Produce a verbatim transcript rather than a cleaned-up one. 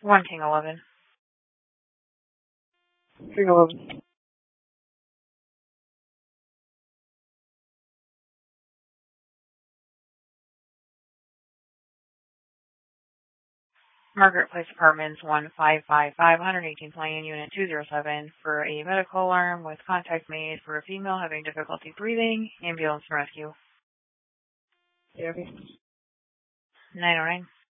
One King eleven. King eleven. Margaret Place Apartments, one five five five, one eighteen Plain, Unit two oh seven, for a medical alarm with contact made for a female having difficulty breathing. Ambulance and rescue. Yeah. nine oh nine.